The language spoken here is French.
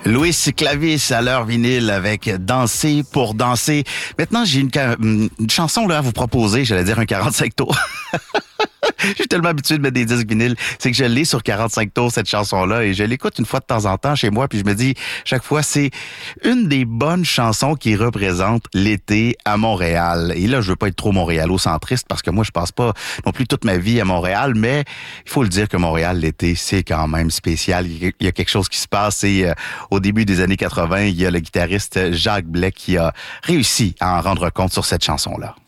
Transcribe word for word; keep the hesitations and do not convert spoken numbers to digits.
Louis Clavis à l'heure vinyle avec Danser pour danser. Maintenant, j'ai une, une chanson là à vous proposer, j'allais dire un quarante-cinq tours. Je suis tellement habitué de mettre des disques vinyles, c'est que je l'ai sur quarante-cinq tours, cette chanson-là, et je l'écoute une fois de temps en temps chez moi, puis je me dis, chaque fois, c'est une des bonnes chansons qui représente l'été à Montréal. Et là, je veux pas être trop montréalocentriste, parce que moi, je passe pas non plus toute ma vie à Montréal, mais il faut le dire que Montréal, l'été, c'est quand même spécial. Il y a quelque chose qui se passe, et euh, au début des années quatre-vingts, il y a le guitariste Jacques Blais qui a réussi à en rendre compte sur cette chanson-là.